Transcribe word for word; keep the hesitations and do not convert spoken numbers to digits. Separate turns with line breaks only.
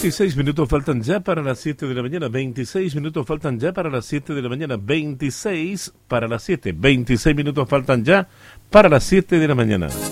veintiséis minutos faltan ya para las siete de la mañana. veintiséis minutos faltan ya para las siete de la mañana. veintiséis para las siete. veintiséis minutos faltan ya para las siete de la mañana.